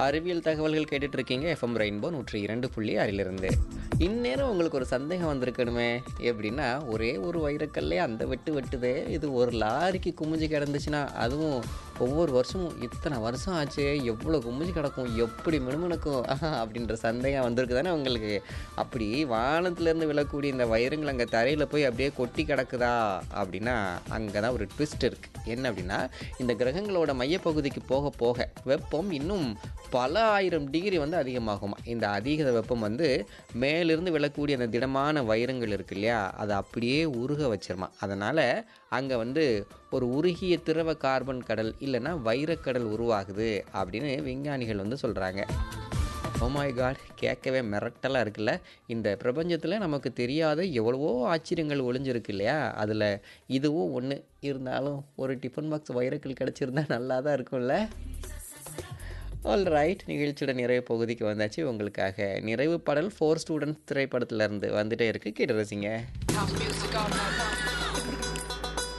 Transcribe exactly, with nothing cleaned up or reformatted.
அறிவியல் தகவல்கள் கேட்டுட்டு இருக்கீங்க எஃப்எம் ரெயின்போ நூற்றி இரண்டு புள்ளி ஆறிலிருந்து. இந்நேரம் உங்களுக்கு ஒரு சந்தேகம் வந்திருக்கணுமே, எப்படின்னா ஒரே ஒரு வைரக்கல்லே அந்த வெட்டு வெட்டுதே, இது ஒரு லாரிக்கு குமிஞ்சு கிடந்துச்சுன்னா, அதுவும் ஒவ்வொரு வருஷமும் இத்தனை வருஷம் ஆச்சு, எவ்வளோ குமிஞ்சு கிடக்கும், எப்படி மினுமினுக்கும் அப்படின்ற சந்தேகம் வந்திருக்கு தானே உங்களுக்கு. அப்படி வானத்துலேருந்து விழக்கூடிய இந்த வைரங்கள் அங்கே தரையில் போய் அப்படியே கொட்டி கிடக்குதா அப்படின்னா, அங்கே தான் ஒரு ட்விஸ்ட் இருக்குது. என்ன அப்படின்னா, இந்த கிரகங்களோட மையப்பகுதிக்கு போக போக வெப்பம் இன்னும் பல ஆயிரம் டிகிரி வந்து அதிகமாகுமா. இந்த அதிக வெப்பம் வந்து மேலிருந்து விழக்கூடிய அந்த திடமான வைரங்கள் இருக்கு இல்லையா, அதை அப்படியே உருக வச்சிருமா. அதனால் அங்கே வந்து ஒரு உருகிய திரவ கார்பன் கடல் இல்லைன்னா வைரக்கடல் உருவாகுது அப்படின்னு விஞ்ஞானிகள் வந்து சொல்கிறாங்க. ஓ மை காட், கேட்கவே மிரட்டலாக இருக்குல்ல. இந்த பிரபஞ்சத்தில் நமக்கு தெரியாத எவ்வளவோ ஆச்சரியங்கள் ஒளிஞ்சிருக்கு இல்லையா, அதில் இதுவும் ஒன்று. இருந்தாலும் ஒரு டிஃபன் பாக்ஸ் வைரக்கல் கிடச்சிருந்தா நல்லா தான் இருக்கும்ல. ஆல் ரைட், நிகழ்ச்சியோட நிறைவு பகுதிக்கு வந்தாச்சு. உங்களுக்காக நிறைவு பாடல் ஃபோர் ஸ்டூடெண்ட்ஸ் திரைப்படத்திலேருந்து வந்துட்டே இருக்குது, கேட்டு ரசிங்க.